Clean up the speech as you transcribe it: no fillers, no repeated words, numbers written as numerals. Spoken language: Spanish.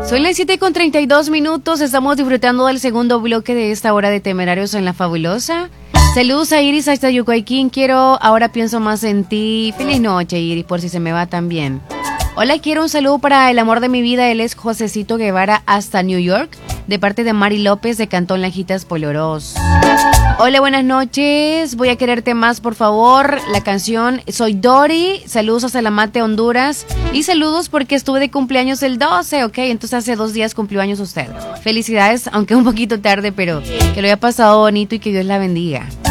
Son las 7:32, estamos disfrutando del segundo bloque de esta hora de Temerarios en La Fabulosa. Saludos a Iris hasta Yucuayquín, ahora pienso más en ti. Feliz noche, Iris, por si se me va también. Hola, quiero un saludo para el amor de mi vida, él es Josecito Guevara hasta New York, de parte de Mari López de Cantón Lajitas Polorós. Hola, buenas noches, voy a quererte más, por favor, la canción Soy Dori, saludos a Salamate, Honduras, y saludos porque estuve de cumpleaños el 12, ok, entonces hace 2 días cumplió años usted. Felicidades, aunque un poquito tarde, pero que lo haya pasado bonito y que Dios la bendiga.